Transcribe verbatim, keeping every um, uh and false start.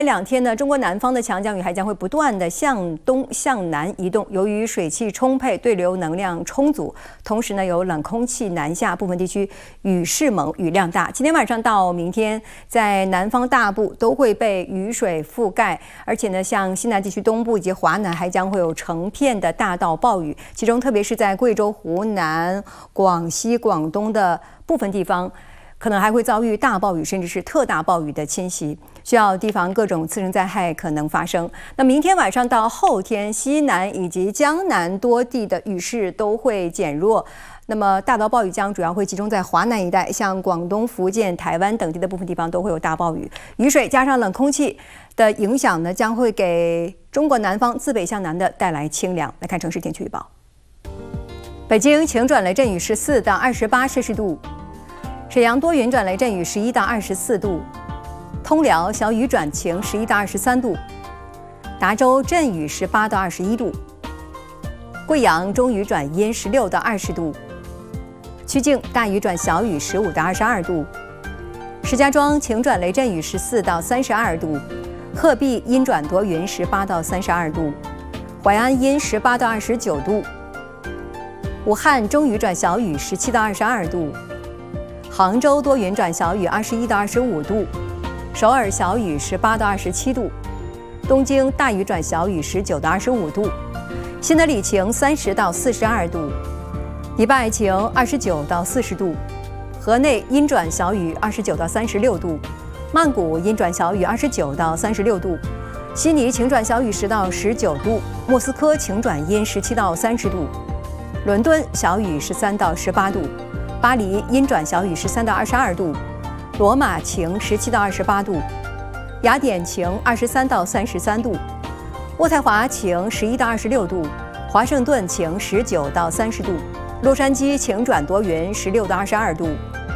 这两天呢，中国南方的强降雨还将会不断的向东向南移动。由于水汽充沛，对流能量充足，同时呢有冷空气南下，部分地区雨势猛，雨量大。今天晚上到明天，在南方大部都会被雨水覆盖，而且呢，像西南地区东部以及华南还将会有成片的大到暴雨，其中特别是在贵州、湖南、广西、广东的部分地方。 可能还会遭遇大暴雨，甚至是特大暴雨的侵袭，需要提防各种次生灾害可能发生。那明天晚上到后天，西南以及江南多地的雨势都会减弱。那么大到暴雨将主要会集中在华南一带，像广东、福建、台湾等地的部分地方都会有大暴雨。雨水加上冷空气的影响呢，将会给中国南方自北向南的带来清凉。来看城市天气预报：北京晴转雷阵雨，十四到二十八摄氏度。 沈阳多云转雷阵雨，十一到二十四度；通辽小雨转晴，十一到二十三度；达州阵雨，十八到二十一度；贵阳中雨转阴，十六到二十度；曲靖大雨转小雨，十五到二十二度；石家庄晴转雷阵雨，十四到三十二度；鹤壁阴转多云，十八到三十二度；淮安阴，十八到二十九度；武汉中雨转小雨，十七到二十二度。 杭州多云转小雨，二十一到二十五度；首尔小雨，十八到二十七度；东京大雨转小雨，十九到二十五度；新德里晴，三十到四十二度；迪拜晴，二十九到四十度；河内阴转小雨，二十九到三十六度；曼谷阴转小雨，二十九到三十六度；悉尼晴转小雨，十到十九度；莫斯科晴转阴，十七到三十度；伦敦小雨，十三到十八度。 巴黎阴转小雨，十三到二十二度；罗马晴，十七到二十八度；雅典晴，二十三到三十三度；渥太华晴，十一到二十六度；华盛顿晴，十九到三十度；洛杉矶晴转多云，十六到二十二度；